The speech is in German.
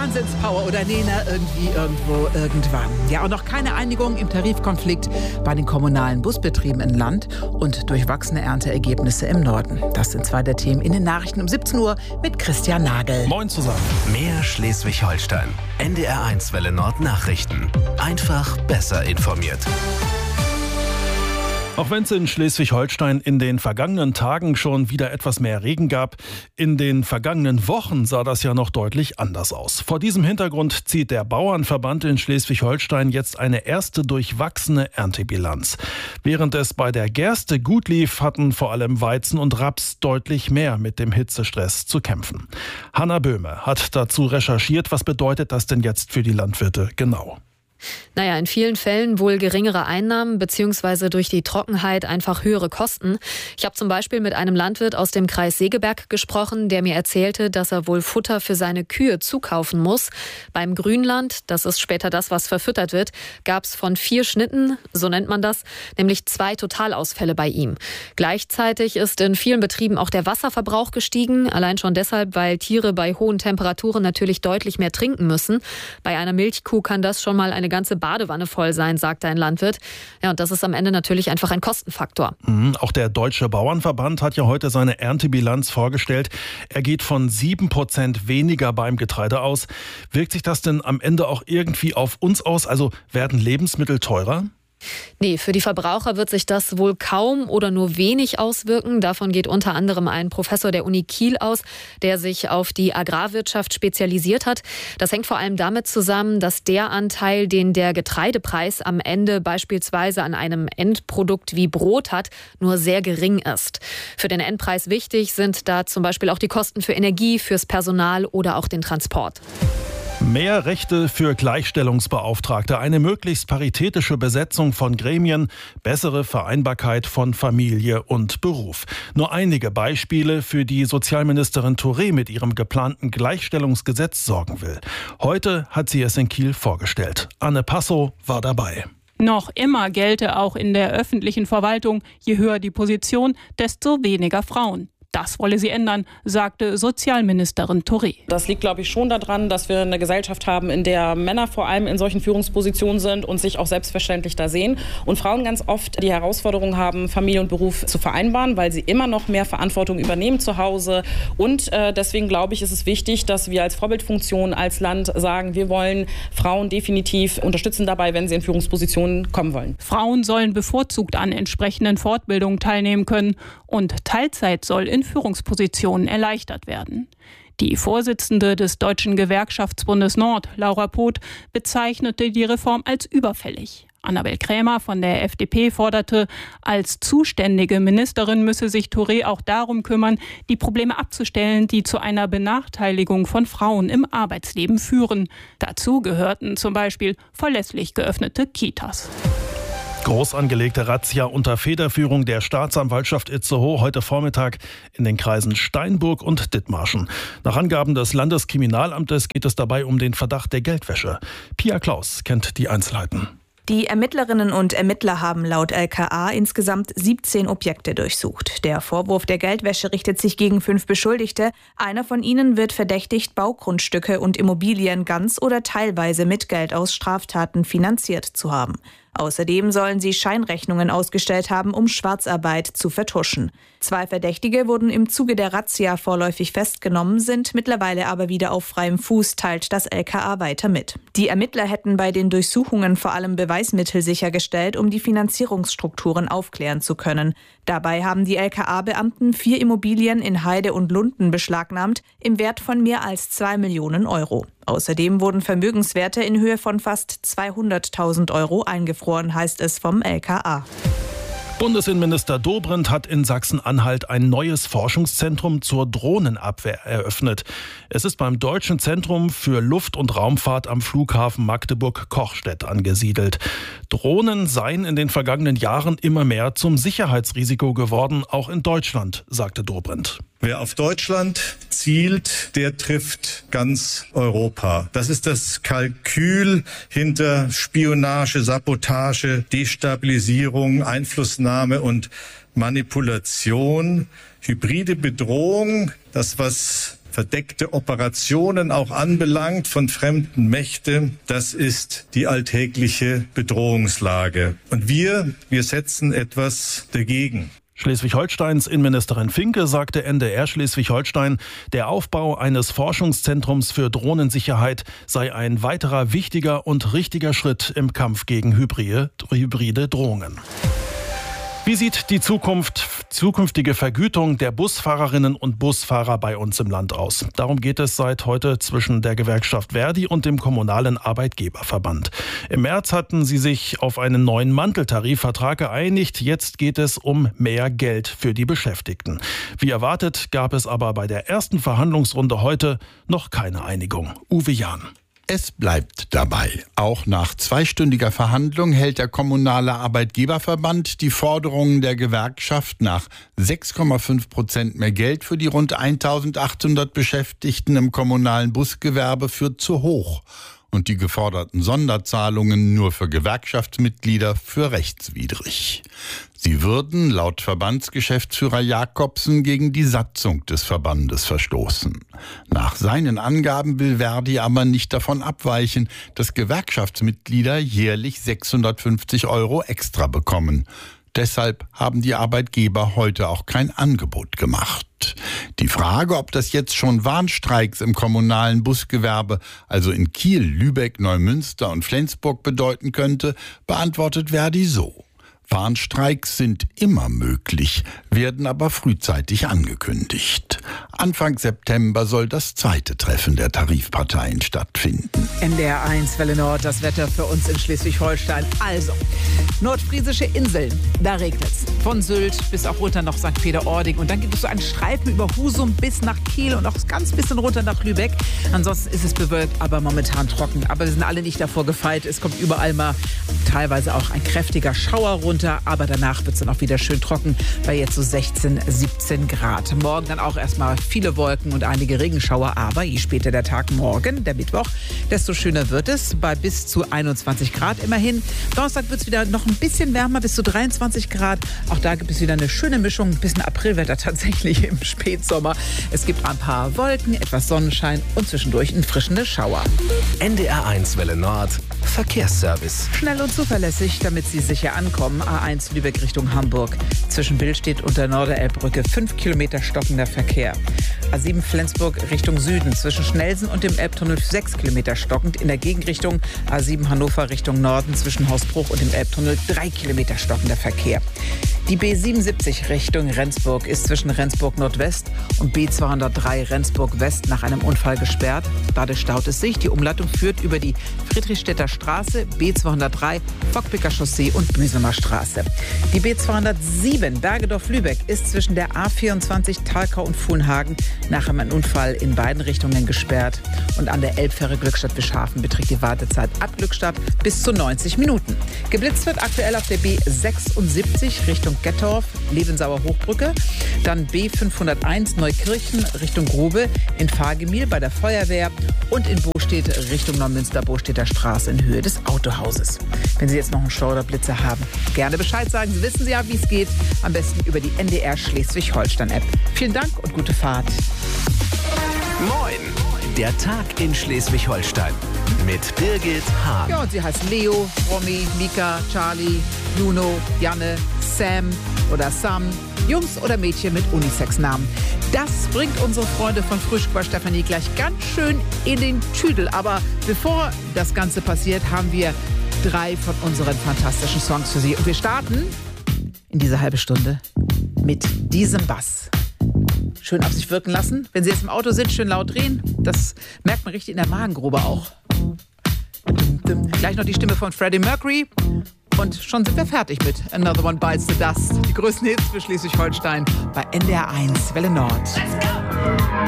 Wahnsinnspower oder Nena irgendwie, irgendwo, irgendwann. Ja, und noch keine Einigung im Tarifkonflikt bei den kommunalen Busbetrieben im Land und durchwachsene Ernteergebnisse im Norden. Das sind zwei der Themen in den Nachrichten um 17 Uhr mit Christian Nagel. Moin zusammen. Mehr Schleswig-Holstein. NDR1 Welle Nord Nachrichten. Einfach besser informiert. Auch wenn es in Schleswig-Holstein in den vergangenen Tagen schon wieder etwas mehr Regen gab, in den vergangenen Wochen sah das ja noch deutlich anders aus. Vor diesem Hintergrund zieht der Bauernverband in Schleswig-Holstein jetzt eine erste durchwachsene Erntebilanz. Während es bei der Gerste gut lief, hatten vor allem Weizen und Raps deutlich mehr mit dem Hitzestress zu kämpfen. Hanna Böhme hat dazu recherchiert, was bedeutet das denn jetzt für die Landwirte genau? Naja, in vielen Fällen wohl geringere Einnahmen bzw. durch die Trockenheit einfach höhere Kosten. Ich habe zum Beispiel mit einem Landwirt aus dem Kreis Segeberg gesprochen, der mir erzählte, dass er wohl Futter für seine Kühe zukaufen muss. Beim Grünland, das ist später das, was verfüttert wird, gab es von 4 Schnitten, so nennt man das, nämlich 2 Totalausfälle bei ihm. Gleichzeitig ist in vielen Betrieben auch der Wasserverbrauch gestiegen, allein schon deshalb, weil Tiere bei hohen Temperaturen natürlich deutlich mehr trinken müssen. Bei einer Milchkuh kann das schon mal eine ganze Badewanne voll sein, sagt ein Landwirt. Ja, und das ist am Ende natürlich einfach ein Kostenfaktor. Auch der Deutsche Bauernverband hat ja heute seine Erntebilanz vorgestellt. Er geht von 7% weniger beim Getreide aus. Wirkt sich das denn am Ende auch irgendwie auf uns aus? Also werden Lebensmittel teurer? Nee, für die Verbraucher wird sich das wohl kaum oder nur wenig auswirken. Davon geht unter anderem ein Professor der Uni Kiel aus, der sich auf die Agrarwirtschaft spezialisiert hat. Das hängt vor allem damit zusammen, dass der Anteil, den der Getreidepreis am Ende beispielsweise an einem Endprodukt wie Brot hat, nur sehr gering ist. Für den Endpreis wichtig sind da zum Beispiel auch die Kosten für Energie, fürs Personal oder auch den Transport. Mehr Rechte für Gleichstellungsbeauftragte, eine möglichst paritätische Besetzung von Gremien, bessere Vereinbarkeit von Familie und Beruf. Nur einige Beispiele, für die Sozialministerin Touré mit ihrem geplanten Gleichstellungsgesetz sorgen will. Heute hat sie es in Kiel vorgestellt. Anne Passow war dabei. Noch immer gelte auch in der öffentlichen Verwaltung, je höher die Position, desto weniger Frauen. Das wolle sie ändern, sagte Sozialministerin Touré. Das liegt, glaube ich, schon daran, dass wir eine Gesellschaft haben, in der Männer vor allem in solchen Führungspositionen sind und sich auch selbstverständlich da sehen. Und Frauen ganz oft die Herausforderung haben, Familie und Beruf zu vereinbaren, weil sie immer noch mehr Verantwortung übernehmen zu Hause. Und deswegen, glaube ich, ist es wichtig, dass wir als Vorbildfunktion, als Land sagen, wir wollen Frauen definitiv unterstützen dabei, wenn sie in Führungspositionen kommen wollen. Frauen sollen bevorzugt an entsprechenden Fortbildungen teilnehmen können und Teilzeit soll in Führungspositionen erleichtert werden. Die Vorsitzende des Deutschen Gewerkschaftsbundes Nord, Laura Poth, bezeichnete die Reform als überfällig. Annabel Krämer von der FDP forderte, als zuständige Ministerin müsse sich Touré auch darum kümmern, die Probleme abzustellen, die zu einer Benachteiligung von Frauen im Arbeitsleben führen. Dazu gehörten zum Beispiel verlässlich geöffnete Kitas. Groß angelegte Razzia unter Federführung der Staatsanwaltschaft Itzehoe heute Vormittag in den Kreisen Steinburg und Dithmarschen. Nach Angaben des Landeskriminalamtes geht es dabei um den Verdacht der Geldwäsche. Pia Klaus kennt die Einzelheiten. Die Ermittlerinnen und Ermittler haben laut LKA insgesamt 17 Objekte durchsucht. Der Vorwurf der Geldwäsche richtet sich gegen 5 Beschuldigte. Einer von ihnen wird verdächtigt, Baugrundstücke und Immobilien ganz oder teilweise mit Geld aus Straftaten finanziert zu haben. Außerdem sollen sie Scheinrechnungen ausgestellt haben, um Schwarzarbeit zu vertuschen. 2 Verdächtige wurden im Zuge der Razzia vorläufig festgenommen, sind mittlerweile aber wieder auf freiem Fuß, teilt das LKA weiter mit. Die Ermittler hätten bei den Durchsuchungen vor allem Beweismittel sichergestellt, um die Finanzierungsstrukturen aufklären zu können. Dabei haben die LKA-Beamten 4 Immobilien in Heide und Lunden beschlagnahmt, im Wert von mehr als 2 Millionen Euro. Außerdem wurden Vermögenswerte in Höhe von fast 200.000 Euro eingefroren, heißt es vom LKA. Bundesinnenminister Dobrindt hat in Sachsen-Anhalt ein neues Forschungszentrum zur Drohnenabwehr eröffnet. Es ist beim Deutschen Zentrum für Luft- und Raumfahrt am Flughafen Magdeburg-Kochstedt angesiedelt. Drohnen seien in den vergangenen Jahren immer mehr zum Sicherheitsrisiko geworden, auch in Deutschland, sagte Dobrindt. Wer auf Deutschland zielt, der trifft ganz Europa. Das ist das Kalkül hinter Spionage, Sabotage, Destabilisierung, Einflussnahme und Manipulation, hybride Bedrohung, das, was verdeckte Operationen auch anbelangt von fremden Mächten, das ist die alltägliche Bedrohungslage. Und wir setzen etwas dagegen. Schleswig-Holsteins Innenministerin Finke sagte NDR Schleswig-Holstein, der Aufbau eines Forschungszentrums für Drohnensicherheit sei ein weiterer wichtiger und richtiger Schritt im Kampf gegen hybride Drohungen. Wie sieht die zukünftige Vergütung der Busfahrerinnen und Busfahrer bei uns im Land aus? Darum geht es seit heute zwischen der Gewerkschaft Verdi und dem Kommunalen Arbeitgeberverband. Im März hatten sie sich auf einen neuen Manteltarifvertrag geeinigt. Jetzt geht es um mehr Geld für die Beschäftigten. Wie erwartet gab es aber bei der ersten Verhandlungsrunde heute noch keine Einigung. Uwe Jahn. Es bleibt dabei. Auch nach zweistündiger Verhandlung hält der Kommunale Arbeitgeberverband die Forderungen der Gewerkschaft nach 6,5% mehr Geld für die rund 1.800 Beschäftigten im kommunalen Busgewerbe für zu hoch und die geforderten Sonderzahlungen nur für Gewerkschaftsmitglieder für rechtswidrig. Sie würden laut Verbandsgeschäftsführer Jakobsen gegen die Satzung des Verbandes verstoßen. Nach seinen Angaben will Verdi aber nicht davon abweichen, dass Gewerkschaftsmitglieder jährlich 650 € extra bekommen. Deshalb haben die Arbeitgeber heute auch kein Angebot gemacht. Die Frage, ob das jetzt schon Warnstreiks im kommunalen Busgewerbe, also in Kiel, Lübeck, Neumünster und Flensburg bedeuten könnte, beantwortet Verdi so. Warnstreiks sind immer möglich, werden aber frühzeitig angekündigt. Anfang September soll das zweite Treffen der Tarifparteien stattfinden. NDR 1 Welle Nord, das Wetter für uns in Schleswig-Holstein. Also, nordfriesische Inseln, da regnet es. Von Sylt bis auch runter nach St. Peter-Ording. Und dann gibt es so einen Streifen über Husum bis nach Kiel und auch ganz bisschen runter nach Lübeck. Ansonsten ist es bewölkt, aber momentan trocken. Aber wir sind alle nicht davor gefeit. Es kommt überall mal teilweise auch ein kräftiger Schauer runter. Aber danach wird es dann auch wieder schön trocken bei jetzt so 16, 17 Grad. Morgen dann auch erstmal viele Wolken und einige Regenschauer. Aber je später der Tag morgen, der Mittwoch, desto schöner wird es bei bis zu 21 Grad immerhin. Donnerstag wird es wieder noch ein bisschen wärmer, bis zu 23 Grad. Auch da gibt es wieder eine schöne Mischung, ein bisschen Aprilwetter tatsächlich im Spätsommer. Es gibt ein paar Wolken, etwas Sonnenschein und zwischendurch ein frischende Schauer. NDR 1 Welle Nord, Verkehrsservice. Schnell und zuverlässig, damit Sie sicher ankommen. A1 Lübeck Richtung Hamburg. Zwischen Billstedt und der Norderelbbrücke 5 Kilometer stockender Verkehr. A7 Flensburg Richtung Süden. Zwischen Schnelsen und dem Elbtunnel 6 Kilometer stockend. In der Gegenrichtung A7 Hannover Richtung Norden. Zwischen Hausbruch und dem Elbtunnel 3 Kilometer stockender Verkehr. Die B77 Richtung Rendsburg ist zwischen Rendsburg Nordwest und B203 Rendsburg West nach einem Unfall gesperrt. Dadurch staut es sich. Die Umleitung führt über die Friedrichstädter Straße, B203, Fockpicker Chaussee und Büsumer Straße. Die B207 Bergedorf-Lübeck ist zwischen der A24 Talkau und Fuhlhagen nach einem Unfall in beiden Richtungen gesperrt. Und an der Elbfähre Glückstadt-Bischhafen beträgt die Wartezeit ab Glückstadt bis zu 90 Minuten. Geblitzt wird aktuell auf der B76 Richtung Gettorf, Lebensauer Hochbrücke. Dann B501 Neukirchen Richtung Grube, in Fahrgemühl bei der Feuerwehr und in Bostedt Richtung Neumünster, Bostädter Straße in Höhe des Autohauses. Wenn Sie jetzt noch einen Stau oder Blitzer haben, gerne Bescheid sagen. Sie wissen ja, wie es geht. Am besten über die NDR Schleswig-Holstein-App. Vielen Dank und gute Fahrt. Moin, der Tag in Schleswig-Holstein mit Birgit Hahn. Ja, und sie heißt Leo, Romy, Mika, Charlie, Juno, Janne, Sam oder Sam. Jungs oder Mädchen mit Unisex-Namen. Das bringt unsere Freunde von Frühstück bei Stefanie gleich ganz schön in den Tüdel. Aber bevor das Ganze passiert, haben wir 3 von unseren fantastischen Songs für Sie. Und wir starten in dieser halbe Stunde mit diesem Bass. Schön auf sich wirken lassen. Wenn Sie jetzt im Auto sind, schön laut drehen. Das merkt man richtig in der Magengrube auch. Gleich noch die Stimme von Freddie Mercury. Und schon sind wir fertig mit Another One Bites the Dust. Die größten Hits für Schleswig-Holstein bei NDR 1 Welle Nord. Let's go!